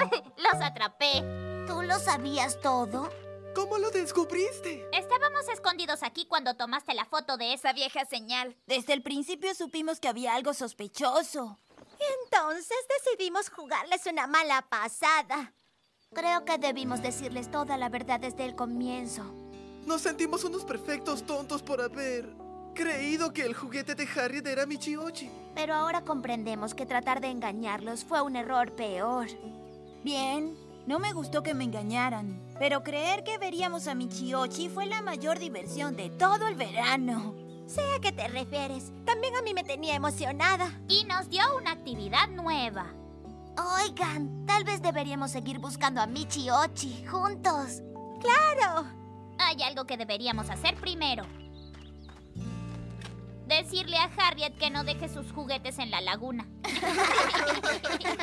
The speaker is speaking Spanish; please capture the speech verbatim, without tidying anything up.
Los atrapé. ¿Tú lo sabías todo? ¿Cómo lo descubriste? Estábamos escondidos aquí cuando tomaste la foto de esa vieja señal. Desde el principio supimos que había algo sospechoso. Entonces decidimos jugarles una mala pasada. Creo que debimos decirles toda la verdad desde el comienzo. Nos sentimos unos perfectos tontos por haber creído que el juguete de Harriet era Michiochi. Pero ahora comprendemos que tratar de engañarlos fue un error peor. Bien, no me gustó que me engañaran, pero creer que veríamos a Michiochi fue la mayor diversión de todo el verano. Sé a qué te refieres. También a mí me tenía emocionada. Y nos dio una actividad nueva. Oigan, tal vez deberíamos seguir buscando a Michiochi juntos. ¡Claro! Hay algo que deberíamos hacer primero. Decirle a Harriet que no deje sus juguetes en la laguna.